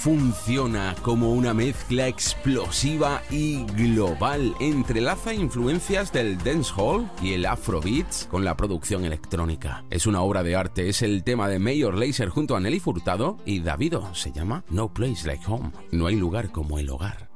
funciona como una mezcla explosiva y global. Entrelaza influencias del dancehall y el afrobeat con la producción electrónica. Es una obra de arte, es el tema de Major Lazer junto a Nelly Furtado y Davido. Se llama No Place Like Home. No hay lugar como el hogar.